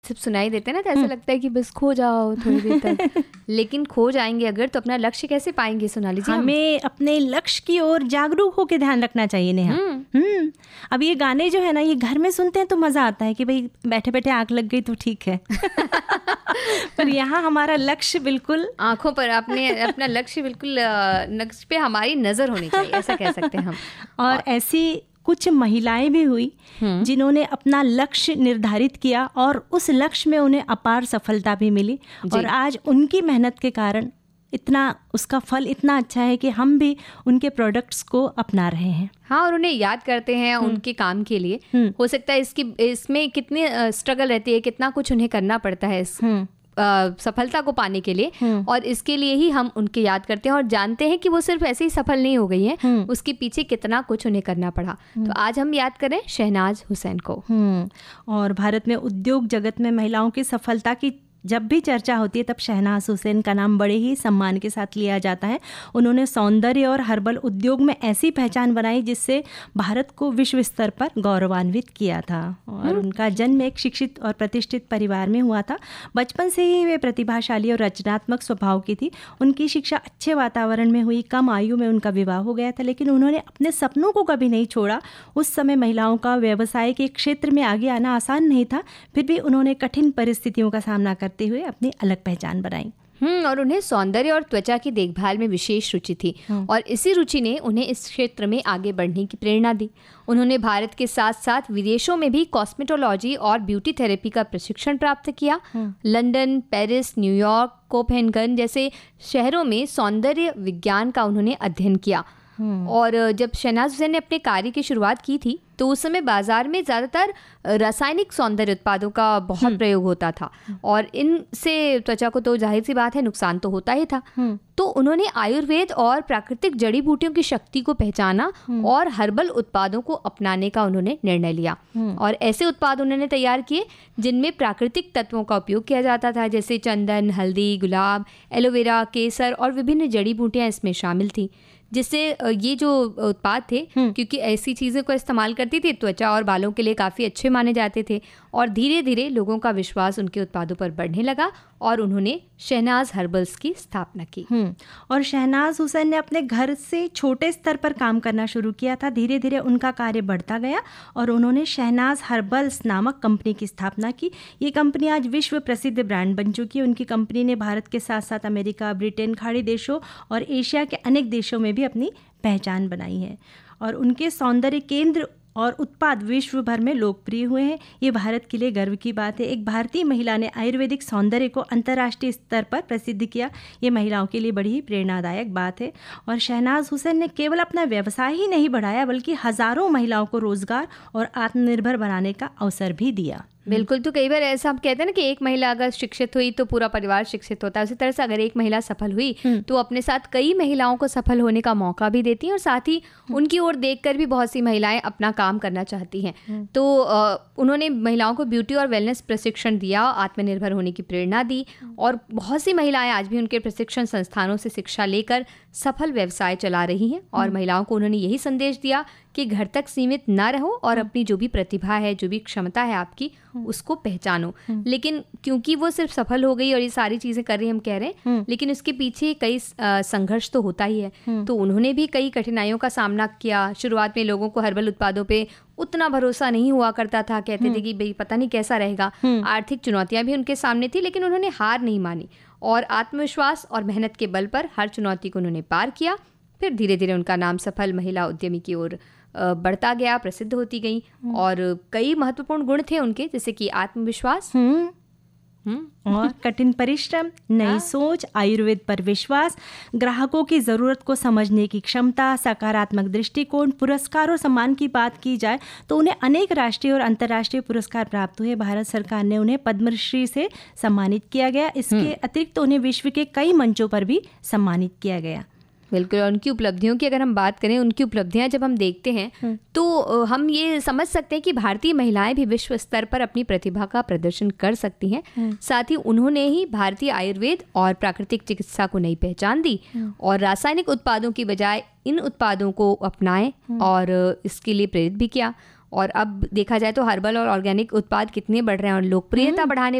सिर्फ सुनाई देते हैं ना, तो ऐसा लगता है कि बस खो जाओ थोड़ी देर तक। लेकिन खो जाएंगे अगर तो अपना लक्ष्य कैसे पाएंगे सोनाली जी? हमें अपने लक्ष्य की ओर जागरूक होकर ध्यान रखना चाहिए नेहा। अब ये गाने जो है ना, ये घर में सुनते हैं तो मजा आता है कि भाई बैठे बैठे आंख लग गई तो ठीक है। पर यहाँ हमारा लक्ष्य बिल्कुल आंखों पर, अपना लक्ष्य बिल्कुल लक्ष्य पे हमारी नजर होनी चाहिए, ऐसा कह सकते हैं हम। और ऐसी कुछ महिलाएं भी हुई जिन्होंने अपना लक्ष्य निर्धारित किया और उस लक्ष्य में उन्हें अपार सफलता भी मिली, और आज उनकी मेहनत के कारण उसका फल इतना अच्छा है कि हम भी उनके प्रोडक्ट्स को अपना रहे हैं। हाँ, और उन्हें याद करते हैं उनके काम के लिए। हो सकता है इसमें कितने स्ट्रगल रहती है, कितना कुछ उन्हें करना पड़ता है इस सफलता को पाने के लिए, और इसके लिए ही हम उनके याद करते हैं और जानते हैं कि वो सिर्फ ऐसे ही सफल नहीं हो गई हैं, उसके पीछे कितना कुछ उन्हें करना पड़ा। तो आज हम याद करें शहनाज हुसैन को। और भारत में उद्योग जगत में महिलाओं की सफलता की जब भी चर्चा होती है तब शहनाज हुसैन का नाम बड़े ही सम्मान के साथ लिया जाता है। उन्होंने सौंदर्य और हर्बल उद्योग में ऐसी पहचान बनाई जिससे भारत को विश्व स्तर पर गौरवान्वित किया था। और उनका जन्म एक शिक्षित और प्रतिष्ठित परिवार में हुआ था। बचपन से ही वे प्रतिभाशाली और रचनात्मक स्वभाव की थी। उनकी शिक्षा अच्छे वातावरण में हुई। कम आयु में उनका विवाह हो गया था, लेकिन उन्होंने अपने सपनों को कभी नहीं छोड़ा। उस समय महिलाओं का व्यवसाय के क्षेत्र में आगे आना आसान नहीं था, फिर भी उन्होंने कठिन परिस्थितियों का सामना करते हुए अपनी अलग पहचान बनाई। और उन्हें सौंदर्य और त्वचा की देखभाल में विशेष रुचि थी, और इसी रुचि ने उन्हें इस क्षेत्र में आगे बढ़ने की प्रेरणा दी। उन्होंने भारत के साथ साथ विदेशों में भी कॉस्मेटोलॉजी और ब्यूटी थेरेपी का प्रशिक्षण प्राप्त किया। लंदन, पेरिस, न्यूयॉर्क, कोपेनहेगन जैसे शहरों में सौंदर्य विज्ञान का उन्होंने अध्ययन किया। और जब शहनाज हुसैन ने अपने कार्य की शुरुआत की थी तो उस समय बाजार में ज़्यादातर रासायनिक सौंदर्य उत्पादों का बहुत प्रयोग होता था, और इनसे त्वचा को तो जाहिर सी बात है नुकसान तो होता ही था। तो उन्होंने आयुर्वेद और प्राकृतिक जड़ी बूटियों की शक्ति को पहचाना और हर्बल उत्पादों को अपनाने का उन्होंने निर्णय लिया। और ऐसे उत्पाद उन्होंने तैयार किए जिनमें प्राकृतिक तत्वों का उपयोग किया जाता था, जैसे चंदन, हल्दी, गुलाब, एलोवेरा, केसर और विभिन्न जड़ी बूटियाँ इसमें शामिल थी, जिससे ये जो उत्पाद थे, क्योंकि ऐसी चीज़ों को इस्तेमाल करती थी, त्वचा और बालों के लिए काफ़ी अच्छे माने जाते थे, और धीरे धीरे लोगों का विश्वास उनके उत्पादों पर बढ़ने लगा और उन्होंने शहनाज हर्बल्स की स्थापना की। और शहनाज हुसैन ने अपने घर से छोटे स्तर पर काम करना शुरू किया था। धीरे धीरे उनका कार्य बढ़ता गया और उन्होंने शहनाज हर्बल्स नामक कंपनी की स्थापना की। ये कंपनी आज विश्व प्रसिद्ध ब्रांड बन चुकी है। उनकी कंपनी ने भारत के साथ साथ अमेरिका, ब्रिटेन, खाड़ी देशों और एशिया के अनेक देशों में भी अपनी पहचान बनाई है, और उनके सौंदर्य केंद्र और उत्पाद विश्व भर में लोकप्रिय हुए हैं। ये भारत के लिए गर्व की बात है। एक भारतीय महिला ने आयुर्वेदिक सौंदर्य को अंतर्राष्ट्रीय स्तर पर प्रसिद्ध किया। ये महिलाओं के लिए बड़ी ही प्रेरणादायक बात है। और शहनाज हुसैन ने केवल अपना व्यवसाय ही नहीं बढ़ाया, बल्कि हजारों महिलाओं को रोजगार और आत्मनिर्भर बनाने का अवसर भी दिया। बिल्कुल। तो कई बार ऐसा हम कहते हैं ना कि एक महिला अगर शिक्षित हुई तो पूरा परिवार शिक्षित होता है, उसी तरह से अगर एक महिला सफल हुई तो अपने साथ कई महिलाओं को सफल होने का मौका भी देती हैं, और साथ ही उनकी ओर देखकर भी बहुत सी महिलाएं अपना काम करना चाहती हैं। तो उन्होंने महिलाओं को ब्यूटी और वेलनेस प्रशिक्षण दिया, आत्मनिर्भर होने की प्रेरणा दी, और बहुत सी महिलाएं आज भी उनके प्रशिक्षण संस्थानों से शिक्षा लेकर सफल व्यवसाय चला रही हैं। और महिलाओं को उन्होंने यही संदेश दिया कि घर तक सीमित ना रहो और अपनी जो भी प्रतिभा है, जो भी क्षमता है आपकी, उसको पहचानो। लेकिन क्योंकि वो सिर्फ सफल हो गई और ये सारी चीज़ें कर रही हम कह रहे हैं, लेकिन उसके पीछे कई संघर्ष तो होता ही है। तो उन्होंने भी कई कठिनाइयों का सामना किया। शुरुआत में लोगों को हर्बल उत्पादों पे उतना भरोसा नहीं हुआ करता था, कहते थे कि भाई पता नहीं कैसा रहेगा। आर्थिक चुनौतियां भी उनके सामने थी, लेकिन उन्होंने हार नहीं मानी और आत्मविश्वास और मेहनत के बल पर हर चुनौती को उन्होंने पार किया। फिर धीरे धीरे उनका नाम सफल महिला उद्यमी की ओर बढ़ता गया, प्रसिद्ध होती गई, और कई महत्वपूर्ण गुण थे उनके, जैसे कि आत्मविश्वास और कठिन परिश्रम, नई सोच, आयुर्वेद पर विश्वास, ग्राहकों की ज़रूरत को समझने की क्षमता, सकारात्मक दृष्टिकोण। पुरस्कार और सम्मान की बात की जाए तो उन्हें अनेक राष्ट्रीय और अंतर्राष्ट्रीय पुरस्कार प्राप्त हुए। भारत सरकार ने उन्हें पद्मश्री से सम्मानित किया गया। इसके अतिरिक्त उन्हें विश्व के कई मंचों पर भी सम्मानित किया गया। बिल्कुल। और उनकी उपलब्धियों की अगर हम बात करें, उनकी उपलब्धियां जब हम देखते हैं तो हम ये समझ सकते हैं कि भारतीय महिलाएं भी विश्व स्तर पर अपनी प्रतिभा का प्रदर्शन कर सकती हैं। साथ ही उन्होंने ही भारतीय आयुर्वेद और प्राकृतिक चिकित्सा को नई पहचान दी और रासायनिक उत्पादों की बजाय इन उत्पादों को अपनाएं और इसके लिए प्रेरित भी किया। और अब देखा जाए तो हर्बल और ऑर्गेनिक उत्पाद कितने बढ़ रहे हैं और लोकप्रियता बढ़ाने